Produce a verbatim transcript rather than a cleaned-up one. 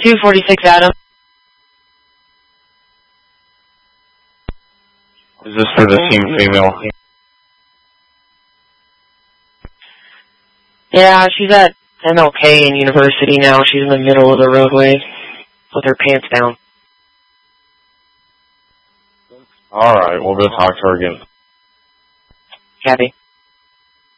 two forty-six Adam. Is this for the team female? Yeah, she's at M L K in University now. She's in the middle of the roadway with her pants down. Alright, we'll go talk to her again. Copy.